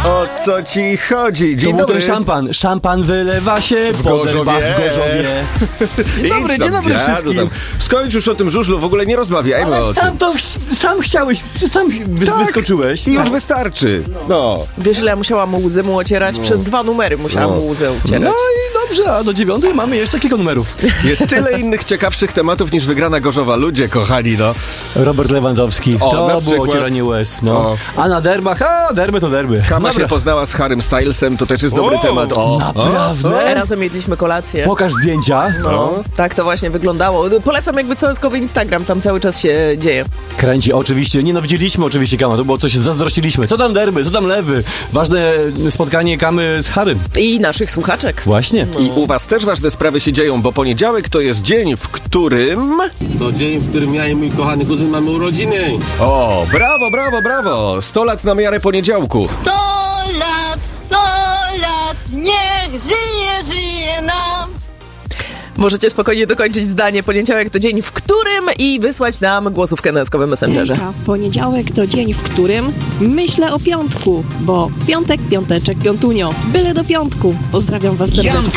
O co ci chodzi? Dzień To był dobry. ten szampan. Szampan wylewa się w Gorzowie. Gorzowie. Dzień dobry wszystkim. Skończ już o tym żużlu, w ogóle nie rozmawiajmy o Ale tym. sam chciałeś, wyskoczyłeś. I już wystarczy. No. Wiesz, ile ja musiałam łzy mu ocierać? Przez 2 numery musiałam łzy No ocierać. i dobrze, a do 9 mamy jeszcze kilka numerów. Jest tyle innych ciekawszych tematów niż wygrana Gorzowa. Ludzie kochani, no. Robert Lewandowski. O, na To było przykład. ocieranie łez. No. O. A na derbach, derby to derby. Kama Dobra. się poznała z Harrym Stylesem, to też jest dobry temat. Naprawdę? Razem jedliśmy kolację. Pokaż zdjęcia. No, tak to właśnie wyglądało. Polecam jakby całyskowy Instagram, tam cały czas się dzieje. Kręci, oczywiście. Nienawidziliśmy oczywiście Kama, to było coś, zazdrościliśmy. Co tam derby, co tam lewy? Ważne spotkanie Kamy z Harrym. I naszych słuchaczek. Właśnie. I u was też ważne sprawy się dzieją, bo poniedziałek to jest dzień, w którym... To dzień, w którym ja i mój kochany kuzyn mamy urodziny. O, brawo, brawo, brawo! 100 lat na miarę poniedziałku. 100 lat, niech żyje nam. Możecie spokojnie dokończyć zdanie. Poniedziałek to dzień, w którym i wysłać nam głosówkę na Eskowym Messengerze. Hejka, poniedziałek to dzień, w którym myślę o piątku, bo piątek, piąteczek, piątunio. Byle do piątku. Pozdrawiam was serdecznie.